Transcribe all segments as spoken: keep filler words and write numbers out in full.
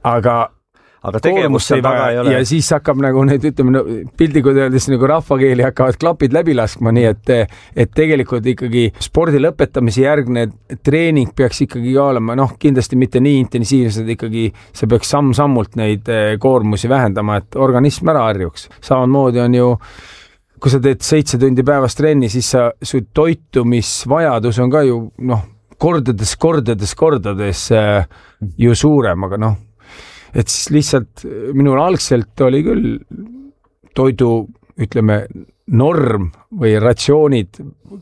aga aga tegevust seal taga ei ole. Ja siis hakkab nagu need, ütleme, no, pildikud öeldes nagu rahvakeeli hakkavad klapid läbi laskma, nii et, et tegelikult ikkagi spordi lõpetamise järgne treening peaks ikkagi olema, noh, kindlasti mitte nii intensiivsed, ikkagi see peaks samm-sammult neid koormusi vähendama, et organism ära harjuks. Samamoodi on ju, kui sa teed seitse tundi päevast trenni, siis sa, su toitumisvajadus on ka ju, noh, kordades, kordades, kordades ju suurem, aga noh, et siis lihtsalt minul algselt oli küll toidu, ütleme, norm või ratsioonid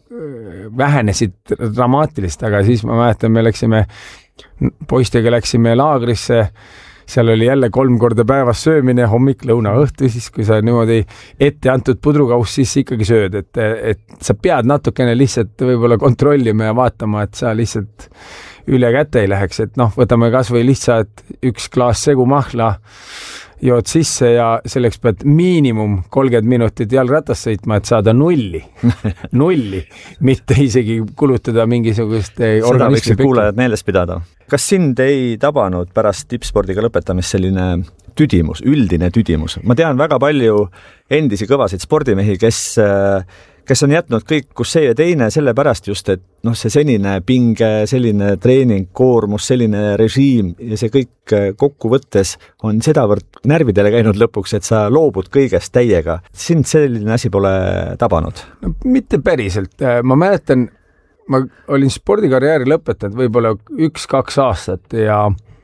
vähenesid dramaatilist, aga siis ma mäletan, me läksime, poistega läksime laagrisse, seal oli jälle kolm korda päevas söömine, hommik, lõuna, õhtu, siis kui sa niimoodi ette antud pudrukaus, siis ikkagi sööd, et, et sa pead natukene lihtsalt võib-olla kontrollima ja vaatama, et sa lihtsalt üle kätte ei läheks, et noh, võtame kas või lihtsalt üks klaas segumahla, jood sisse ja selleks pead miinimum kolmkümmend minutit jalgratas sõitma, et saada nulli. Nulli, mitte isegi kulutada mingisugust seda võiksid kuulajad meeles pidada. Kas sind ei tabanud pärast tippspordiga lõpetamist selline tüdimus, üldine tüdimus? Ma tean väga palju endisi kõvasid spordimehi, kes kes on jätnud kõik, kus see ja teine, selle pärast just, et noh, see senine pinge, selline treening, koormus, selline režiim ja see kõik kokku võttes on sedavõrd närvidele käinud lõpuks, et sa loobud kõigest täiega. Sind selline asi pole tabanud? No, mitte päriselt. Ma mäletan, ma olin spordikarjääri lõpetanud võib-olla üks-kaks aastat ja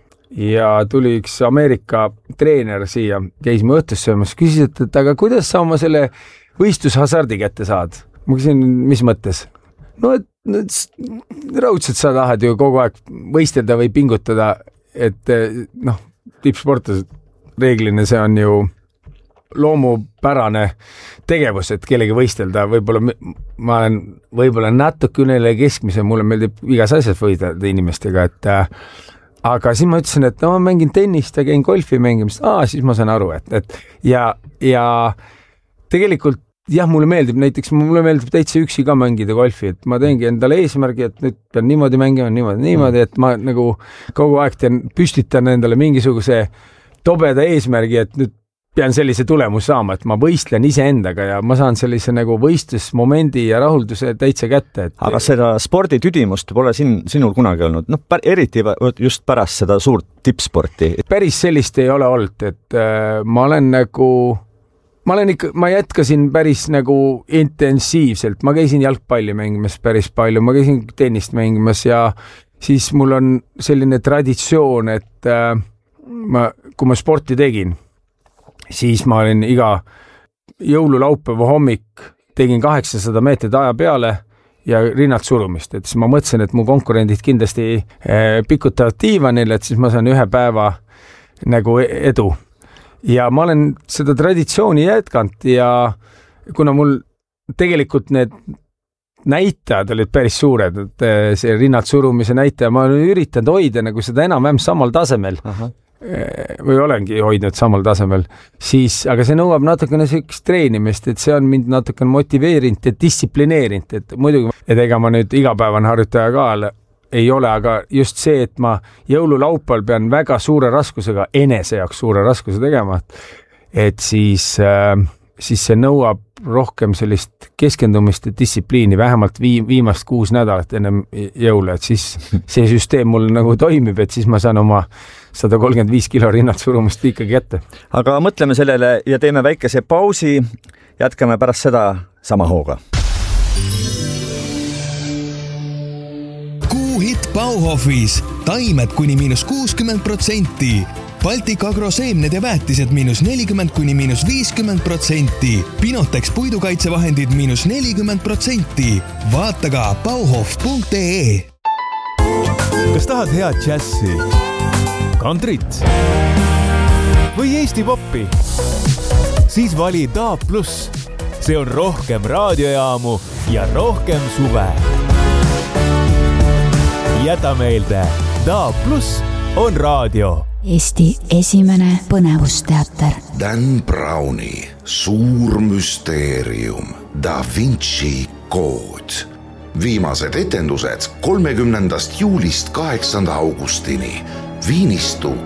ja tuli üks Ameerika treener siia, käisime õhtus söömas, küsis, et, et aga kuidas sa oma selle võistlushasardi kätte saad? Ma küsin, mis mõttes? No, et, et raudselt sa tahad ju kogu aeg võistelda või pingutada, et noh, tippsportlased reeglina see on ju loomupärane tegevus, et kellegi võistelda, võib-olla ma olen võib-olla natuke ünele keskmise, mulle meeldib igas asjas võidelda inimestega, et aga siis ma ütlesin, et no ma mängin tennist ja käin golfi mängimist, aa, siis ma saan aru, et, et ja, ja tegelikult jah, mulle meeldib, näiteks mulle meeldib täitsa üksi ka mängida golfi, et ma teengi endale eesmärgi, et nüüd pean niimoodi mängima, niimoodi, niimoodi, et ma nagu kogu aeg teen, püstitan endale mingisuguse tobeda eesmärgi, et nüüd pean sellise tulemus saama, et ma võistlen iseendaga ja ma saan sellise nagu võistlusmomendi ja rahulduse täitsa kätte. Et aga seda sporditüdimust pole sin, sinul kunagi olnud, noh, eriti just pärast seda suurt tippsporti. Päris sellist ei ole olnud, et äh, ma olen nagu Ma olen ikka, ma jätkasin päris nagu intensiivselt, ma käisin jalgpalli mängimas päris palju, ma käisin tennist mängimas ja siis mul on selline traditsioon, et äh, ma, kui ma sporti tegin, siis ma olin iga jõululaupäeva hommik, tegin kaheksasada meetrit aja peale ja rinnalt surumist, et siis ma mõtlesin, et mu konkurendid kindlasti äh, pikutavad diivanil, et siis ma saan ühe päeva nagu edu. Ja ma olen seda traditsiooni jätkanud ja kuna mul tegelikult need näitajad olid päris suured, et see rinnalt surumise näitaja, ma olen üritanud hoida nagu seda enam-vähem samal tasemel. Aha. Või olengi hoidnud samal tasemel, siis, aga see nõuab natukene sellist treenimist, et see on mind natukene motiveerinud ja distsiplineerinud, et muidugi, et ega ma nüüd igapäevane harjutaja ka ei ole, aga just see, et ma jõululaupal pean väga suure raskusega, enese jaoks suure raskuse tegema, et siis, äh, siis see nõuab rohkem sellist keskendumist ja distsipliini, vähemalt vii, viimast kuus nädalat ennem jõule, et siis see süsteem mul nagu toimib, et siis ma saan oma sada kolmkümmend viis kilo rinnalt surumust ikkagi kätte. Aga mõtleme sellele ja teeme väikese pausi, jätkame pärast seda sama hooga. Hitt Bauhofis, taimed kuni miinus kuuskümmend protsenti, Baltic Agro seemned ja väetised miinus nelikümmend kuni miinus viiskümmend protsenti, Pinotex puidukaitsevahendid miinus nelikümmend protsenti. Vaata ka bauhof punkt ee. Kas tahad head džässi, kantrit või Eesti poppi? Siis vali D A B plus. See on rohkem raadiojaamu ja rohkem suve. Jäta meelde, D A B plus on raadio. Eesti esimene põnevusteater. Dan Browni suur müsteerium, Da Vinci kood. Viimased etendused kolmekümnendast juulist kaheksanda augustini. Viinistu